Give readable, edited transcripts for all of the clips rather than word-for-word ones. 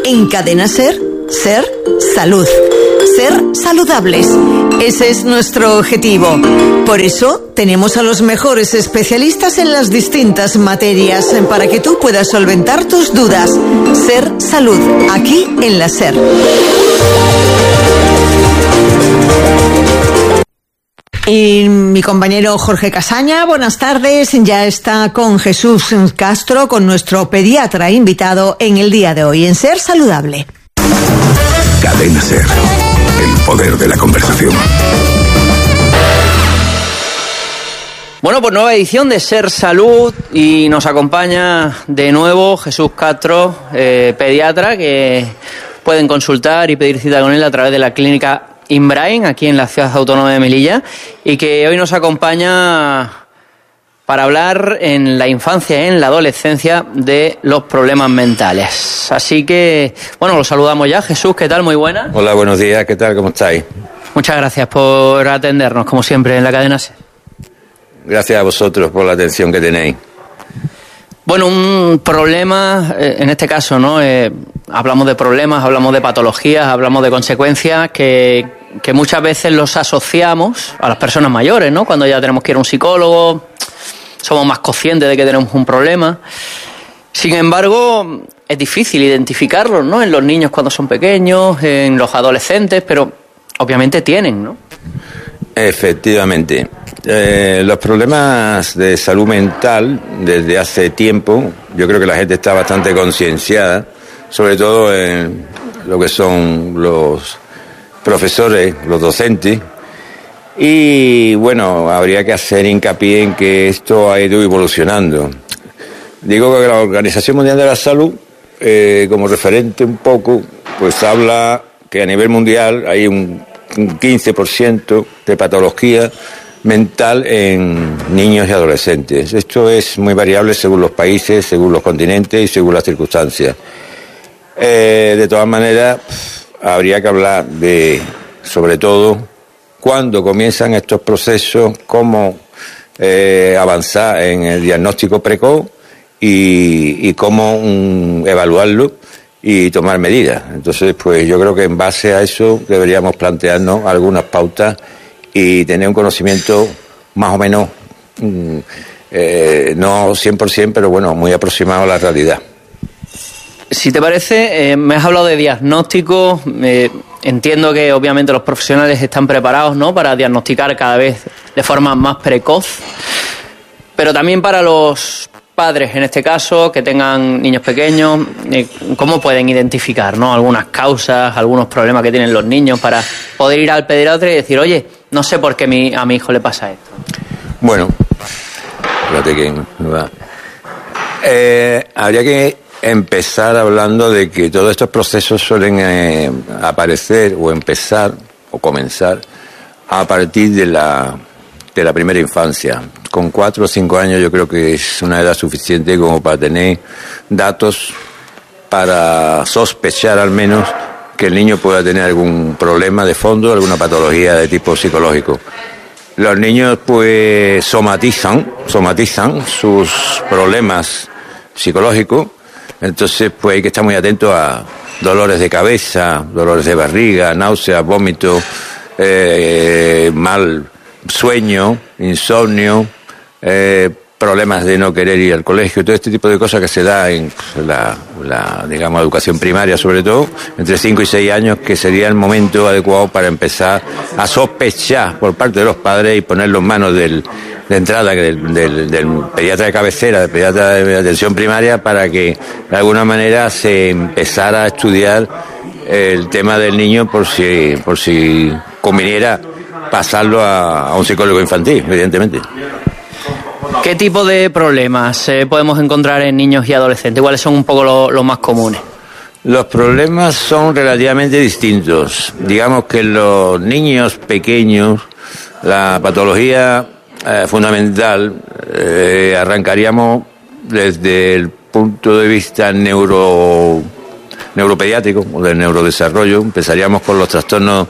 En Cadena SER, SER Salud. Ser saludables. Ese es nuestro objetivo. Por eso tenemos a los mejores especialistas en las distintas materias para que tú puedas solventar tus dudas. SER Salud, aquí en la SER. Y mi compañero Jorge Casaña, buenas tardes, ya está con Jesús Castro, con nuestro pediatra invitado en el día de hoy en Ser Saludable. Cadena SER, el poder de la conversación. Bueno, pues nueva edición de Ser Salud y nos acompaña de nuevo Jesús Castro, pediatra, que pueden consultar y pedir cita con él a través de la clínica Imbrain, aquí en la ciudad autónoma de Melilla, y que hoy nos acompaña para hablar en la infancia y en la adolescencia de los problemas mentales. Así que, bueno, los saludamos ya. Jesús, ¿qué tal? Muy buenas. Hola, buenos días, ¿qué tal? ¿Cómo estáis? Muchas gracias por atendernos, como siempre, en la cadena SER. Gracias a vosotros por la atención que tenéis. Bueno, un problema, en este caso, ¿no? Hablamos de problemas, hablamos de patologías, hablamos de consecuencias que muchas veces los asociamos a las personas mayores, ¿no? Cuando ya tenemos que ir a un psicólogo, somos más conscientes de que tenemos un problema. Sin embargo, es difícil identificarlos, ¿no? En los niños cuando son pequeños, en los adolescentes, pero obviamente tienen, ¿no? Efectivamente. Los problemas de salud mental desde hace tiempo, yo creo que la gente está bastante concienciada, sobre todo en lo que son los profesores, los docentes, y bueno, habría que hacer hincapié en que esto ha ido evolucionando. Digo que la Organización Mundial de la Salud, como referente un poco, pues habla que a nivel mundial hay un 15% de patología mental en niños y adolescentes. Esto es muy variable según los países, según los continentes y según las circunstancias. De todas maneras, habría que hablar de, sobre todo, cuándo comienzan estos procesos, cómo avanzar en el diagnóstico precoz y cómo evaluarlo y tomar medidas. Entonces, pues yo creo que en base a eso deberíamos plantearnos algunas pautas y tener un conocimiento más o menos, no 100%, pero bueno, muy aproximado a la realidad. Si te parece, me has hablado de diagnóstico. Entiendo que obviamente los profesionales están preparados, ¿no?, para diagnosticar cada vez de forma más precoz, pero también para los padres, en este caso, que tengan niños pequeños, ¿cómo pueden identificar, ¿no?, algunas causas, algunos problemas que tienen los niños para poder ir al pediatra y decir, oye, no sé por qué a mi hijo le pasa esto? Bueno, fíjate que habría que empezar hablando de que todos estos procesos suelen aparecer o empezar o comenzar a partir de la primera infancia. Con 4 o 5 años yo creo que es una edad suficiente como para tener datos para sospechar al menos que el niño pueda tener algún problema de fondo, alguna patología de tipo psicológico. Los niños pues somatizan sus problemas psicológicos, entonces pues hay que estar muy atento a dolores de cabeza, dolores de barriga, náuseas, vómitos, mal sueño, insomnio, problemas de no querer ir al colegio, todo este tipo de cosas que se da en la digamos, educación primaria, sobre todo, entre 5 y 6 años, que sería el momento adecuado para empezar a sospechar por parte de los padres y ponerlo en manos de entrada del pediatra de cabecera, del pediatra de atención primaria, para que de alguna manera se empezara a estudiar el tema del niño por si conviniera pasarlo a un psicólogo infantil, evidentemente. ¿Qué tipo de problemas podemos encontrar en niños y adolescentes? ¿Cuáles son un poco los más comunes? Los problemas son relativamente distintos. Digamos que en los niños pequeños, la patología fundamental, arrancaríamos desde el punto de vista neuropediátrico o del neurodesarrollo. Empezaríamos con los trastornos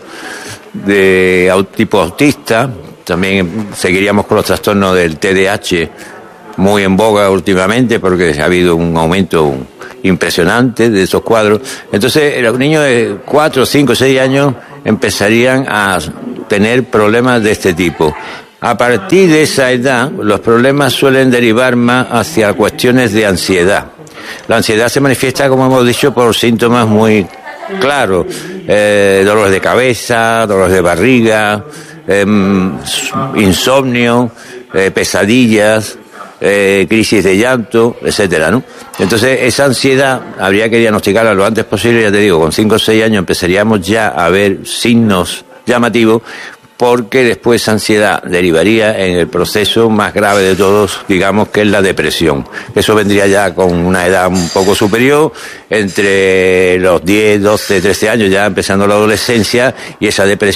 de tipo autista, también seguiríamos con los trastornos del TDAH muy en boga últimamente porque ha habido un aumento impresionante de esos cuadros. Entonces los niños de 4, 5, 6 años empezarían a tener problemas de este tipo. A partir de esa edad, los problemas suelen derivar más hacia cuestiones de ansiedad. La ansiedad se manifiesta, como hemos dicho, por síntomas muy claros. Dolores de cabeza, dolores de barriga, insomnio, pesadillas, crisis de llanto, etcétera, ¿no? Entonces, esa ansiedad habría que diagnosticarla lo antes posible. Ya te digo, con 5 o 6 años empezaríamos ya a ver signos llamativos, porque después esa ansiedad derivaría en el proceso más grave de todos, digamos, que es la depresión. Eso vendría ya con una edad un poco superior, entre los 10, 12, 13 años, ya empezando la adolescencia, y esa depresión